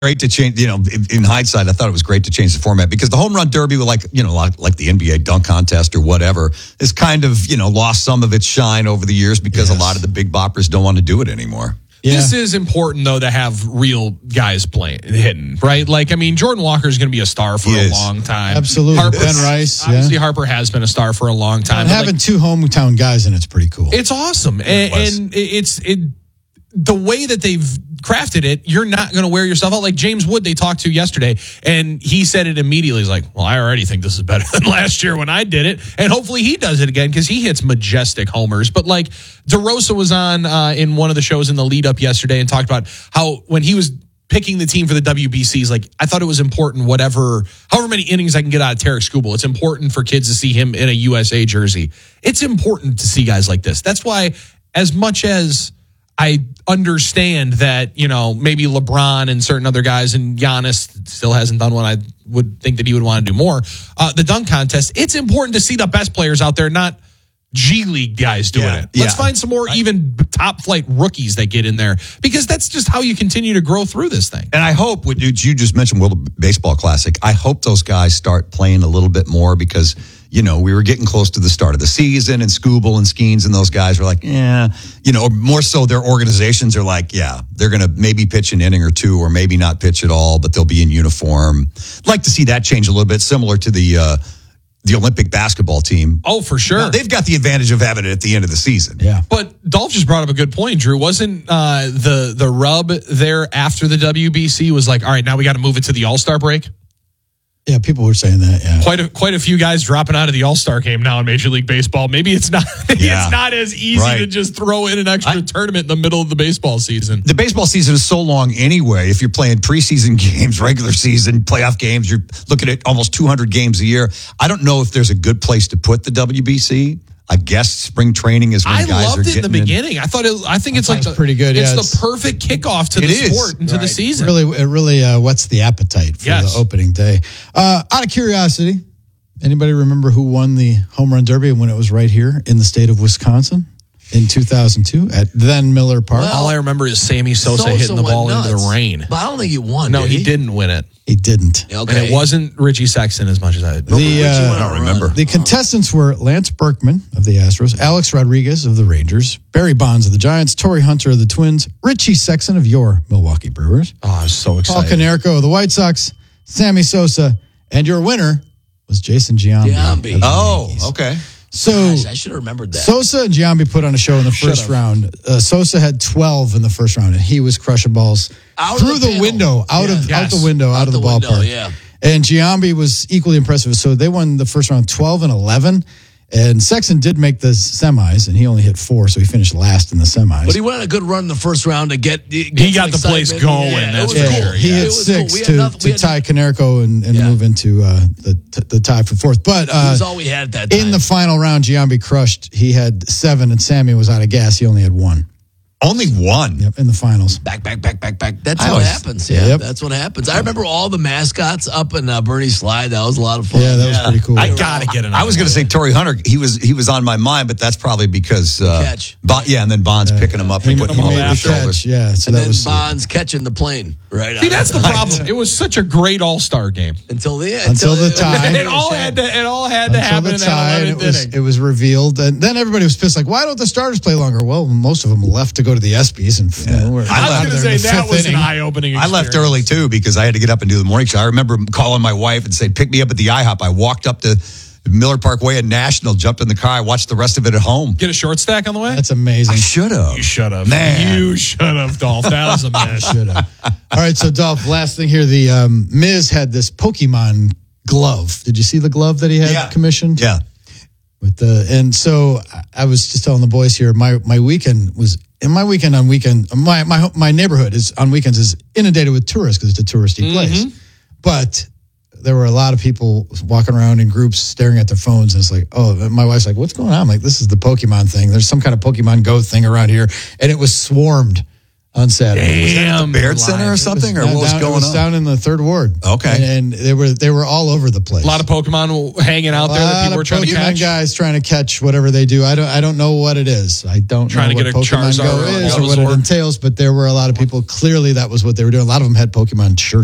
great to change, in hindsight, I thought it was great to change the format because the home run derby, like the NBA dunk contest or whatever, is kind of, lost some of its shine over the years because a lot of the big boppers don't want to do it anymore. Yeah. This is important, though, to have real guys hitting, right? Jordan Walker is going to be a star for a long time. Absolutely. Ben Rice. Obviously, Harper has been a star for a long time. And having two hometown guys in it's pretty cool. It's awesome. And it's the way that they've crafted it, you're not going to wear yourself out. Like James Wood, they talked to yesterday, and he said it immediately. He's like, well, I already think this is better than last year when I did it. And hopefully he does it again because he hits majestic homers. But like DeRosa was on in one of the shows in the lead up yesterday and talked about how when he was picking the team for the WBC, he's like, I thought it was important, however many innings I can get out of Tarek Skubal. It's important for kids to see him in a USA jersey. It's important to see guys like this. That's why, as much as I understand that, maybe LeBron and certain other guys and Giannis still hasn't done what I would think that he would want to do more. The dunk contest, it's important to see the best players out there, not G League guys doing it. Let's find some more even top flight rookies that get in there because that's just how you continue to grow through this thing. And I hope, you just mentioned World Baseball Classic, I hope those guys start playing a little bit more because we were getting close to the start of the season and Skubal and Skeens and those guys were like, more so their organizations are like, they're going to maybe pitch an inning or two or maybe not pitch at all, but they'll be in uniform. I'd like to see that change a little bit, similar to the Olympic basketball team. Oh, for sure. Now, they've got the advantage of having it at the end of the season. Yeah. But Dolph just brought up a good point, Drew. Wasn't the rub there after the WBC was like, all right, now we got to move it to the All-Star break? Yeah, people were saying that. Yeah, quite a few guys dropping out of the All-Star game now in Major League Baseball. Maybe it's not it's not as easy to just throw in an extra tournament in the middle of the baseball season. The baseball season is so long anyway. If you're playing preseason games, regular season, playoff games, you're looking at almost 200 games a year. I don't know if there's a good place to put the WBC. I guess spring training is when guys are getting I loved it in the beginning. I think it's pretty good. It's the perfect kickoff to the sport and to the season. It really whets the appetite for the opening day. Out of curiosity, anybody remember who won the home run derby when it was right here in the state of Wisconsin in 2002 at then Miller Park? All I remember is Sammy Sosa hitting the ball into the rain. But I don't think he won. No, he didn't win it. He didn't. Okay. And it wasn't Richie Sexton as much as I did. I don't remember. The contestants were Lance Berkman of the Astros, Alex Rodriguez of the Rangers, Barry Bonds of the Giants, Torrey Hunter of the Twins, Richie Sexton of your Milwaukee Brewers. Oh, I was so excited. Paul Konerko of the White Sox, Sammy Sosa, and your winner was Jason Giambi. Oh, okay. So I should have remembered that. Sosa and Giambi put on a show in the first round. Sosa had 12 in the first round, and he was crushing balls through the window, out of the ballpark. Yeah. And Giambi was equally impressive. So they won the first round 12 and 11. And Sexton did make the semis, and he only hit 4, so he finished last in the semis. But he went on a good run in the first round to get he got the place going. Yeah, that's for sure. He hit 6 to tie Konerko and move into the tie for fourth. But that was all we had at that time. In the final round, Giambi crushed. He had 7, and Sammy was out of gas. He only had 1. Only 1? Yep, in the finals. Back. That's what happens. Yeah, that's what happens. I remember all the mascots up in Bernie Slide. That was a lot of fun. Yeah, that was pretty cool. I got to get it. I was going to say Torrey Hunter. He was on my mind, but that's probably because catch. And then Bonds picking him up and putting him on his shoulders. Yeah, so and that then was Bonds catching the plane. Right. See, that's the problem. It was such a great All-Star game until the tie. It all had to happen in that 11th inning. It was revealed, and then everybody was pissed. Like, why don't the starters play longer? Well, most of them left to go to the ESPYs, and I was going to say that was an eye-opening experience. I left early too because I had to get up and do the morning show. I remember calling my wife and saying, "Pick me up at the IHOP." I walked up to Miller Park Way at National, jumped in the car. I watched the rest of it at home. Get a short stack on the way? That's amazing. I should have. You should have. Man. You should have, Dolph. That was a mess. Should have. All right, so Dolph, last thing here. The Miz had this Pokemon glove. Did you see the glove that he had commissioned? Yeah. And so I was just telling the boys here, my weekend was my neighborhood is on weekends is inundated with tourists because it's a touristy place. But there were a lot of people walking around in groups staring at their phones. And it's like, oh, my wife's like, what's going on? I'm like, this is the Pokemon thing. There's some kind of Pokemon Go thing around here. And it was swarmed on Saturday. Damn, the Baird Center or something, or what was going on? It was down in the 3rd Ward. Okay, and they were all over the place. A lot of Pokemon hanging out there that people were trying to catch. Guys trying to catch whatever they do. I don't know what it is. I don't know what Pokemon Go is or what it entails. But there were a lot of people. Clearly, that was what they were doing. A lot of them had Pokemon shirts.